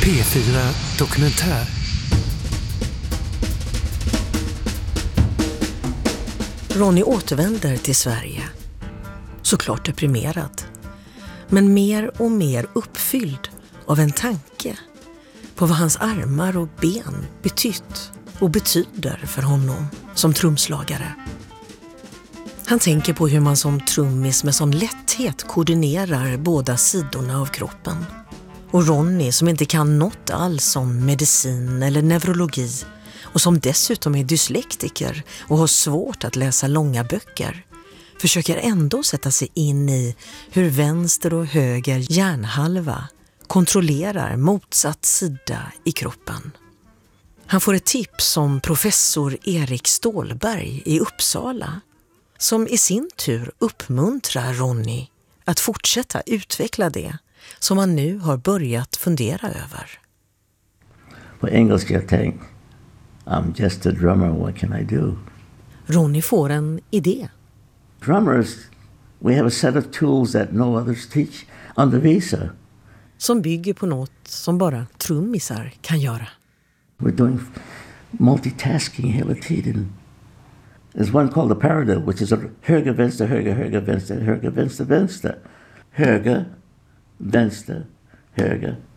P4 Dokumentär. Ronny återvänder till Sverige. Såklart deprimerad. Men mer och mer uppfylld av en tanke på vad hans armar och ben betytt och betyder för honom som trumslagare. Han tänker på hur man som trummis med sån lätthet koordinerar båda sidorna av kroppen. Och Ronny, som inte kan något alls om medicin eller neurologi och som dessutom är dyslektiker och har svårt att läsa långa böcker, försöker ändå sätta sig in i hur vänster och höger hjärnhalva kontrollerar motsatt sida i kroppen. Han får ett tips om professor Erik Stålberg i Uppsala, som i sin tur uppmuntrar Ronny att fortsätta utveckla det som han nu har börjat fundera över. På engelska jag tänkte, I'm just a drummer, what can I do? Ronny får en idé. Drummers, we have a set of tools that no others teach, undervisa. Som bygger på något som bara trummisar kan göra. We're doing multitasking hela tiden. There's one called the paradiddle, which is a höger, vänster, höger, höger, vänster, höger, vänster, vänster. Höger, vänster, höger,